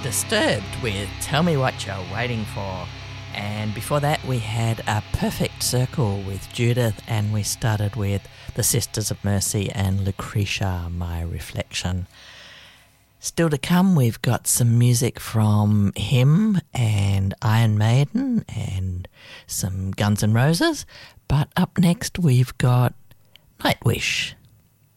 Disturbed with Tell Me What You're Waiting For. And before that we had A Perfect Circle with Judith, and we started with the Sisters of Mercy and Lucretia, My Reflection. Still to come, we've got some music from Him and Iron Maiden and some Guns N' Roses. But up next we've got Nightwish.